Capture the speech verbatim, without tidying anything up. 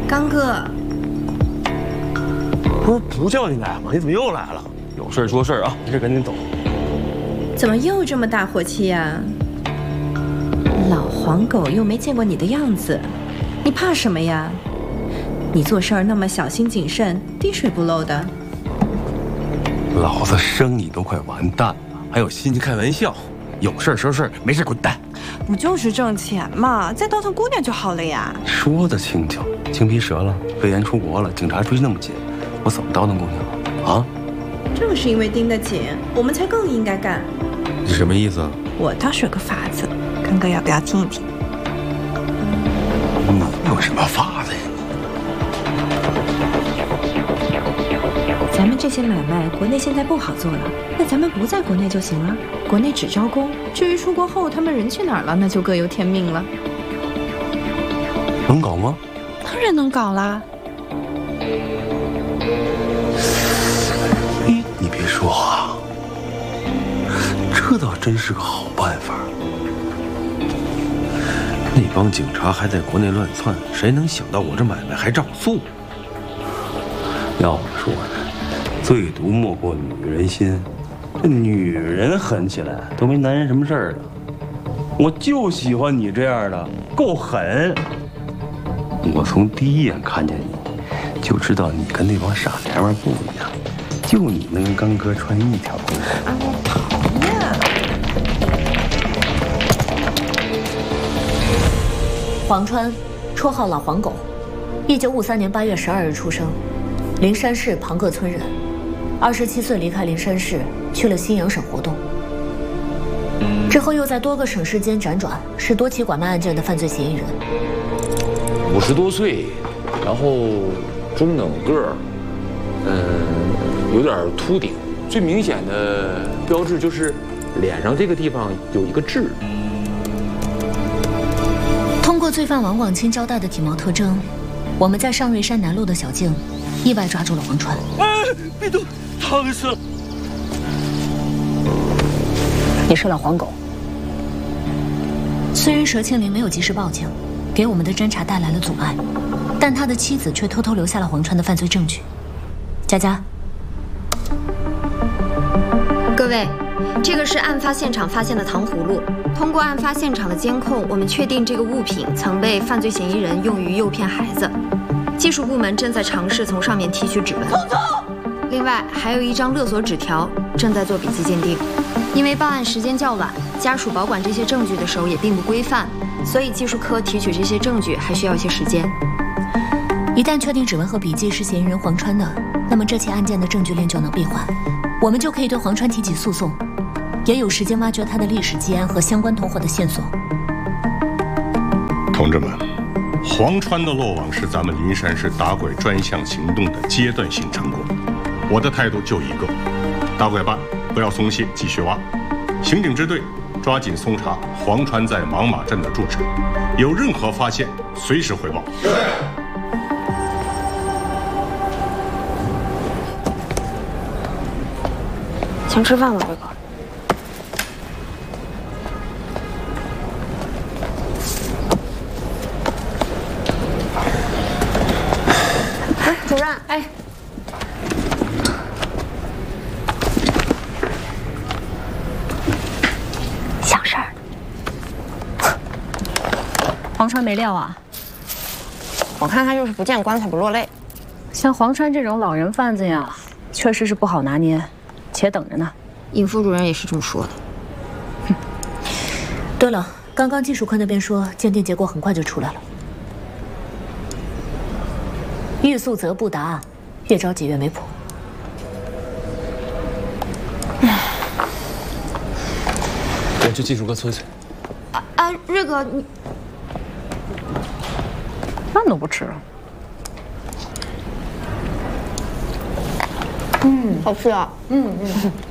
刚哥， 不是不叫你来吗？你怎么又来了？有事说事啊，没事赶紧走。 怎么又这么大火气呀？老黄狗又没见过你的样子，你怕什么呀？你做事儿那么小心谨慎，滴水不漏的。 老子生意都快完蛋了，还有心情开玩笑？有事说事，没事滚蛋。 不就是挣钱嘛，再倒腾姑娘就好了呀。 说的轻巧，青皮折了，肺炎出国了，警察追那么紧，我怎么倒腾姑娘啊？ 正是因为盯得紧，我们才更应该干。 你什么意思啊？ 我倒是有个法子，刚哥要不要听一听？ 你有什么法子呀？ 咱们这些买卖，国内现在不好做了，那咱们不在国内就行了。国内只招工，至于出国后他们人去哪儿了，那就各有天命了。 能搞吗？ 当然能搞啦。 哎，你别说啊，这倒真是个好办法。那帮警察还在国内乱窜，谁能想到我这买卖还照做？要我说呢，最毒莫过女人心。这女人狠起来都没男人什么事儿了。我就喜欢你这样的，够狠。我从第一眼看见你，就知道你跟那帮傻娘们不一样。就你能跟刚哥穿一条裤子。 啊，我跑呀！ 黄川，绰号老黄狗，一九五三年八月十二日出生，灵山市庞各村人。二十七岁离开灵山市，去了新阳省活动。之后又在多个省市间辗转，是多起拐卖案件的犯罪嫌疑人。 五十多岁，然后中等个儿，嗯，有点秃顶。最明显的标志就是脸上这个地方有一个痣。 通过罪犯往往轻交代的体貌特征，我们在上瑞山南路的小径意外抓住了王川。 哎，别动，烫死了！ 你是老黄狗。虽然佘庆林没有及时报警，给我们的侦查带来了阻碍，但他的妻子却偷偷留下了黄川的犯罪证据。佳佳， 各位，这个是案发现场发现的糖葫芦。通过案发现场的监控，我们确定这个物品曾被犯罪嫌疑人用于诱骗孩子。技术部门正在尝试从上面提取指纹。另外，还有一张勒索纸条，正在做笔迹鉴定。因为报案时间较晚，家属保管这些证据的时候也并不规范，所以技术科提取这些证据还需要一些时间。 一旦确定指纹和笔迹是嫌疑人黄川的，那么这起案件的证据链就能闭环，我们就可以对黄川提起诉讼，也有时间挖掘他的历史积案和相关同伙的线索。 同志们，黄川的落网是咱们灵山市打拐专项行动的阶段性成果。我的态度就一个：打拐办不要松懈，继续挖；刑警支队抓紧搜查黄川在莽马镇的住址，有任何发现随时汇报。 先吃饭吧，瑞哥。哎，主任，哎， 想事儿。 黄川没料啊， 我看他就是不见棺材不落泪。 像黄川这种老人贩子呀，确实是不好拿捏。且等着呢， 尹副主任也是这么说的。 哼。对了，刚刚技术科那边说鉴定结果很快就出来了。欲速则不达，越着急越没谱。 我去技术科催催。 啊啊，瑞哥，你饭都不吃了。 嗯，好吃啊。嗯嗯。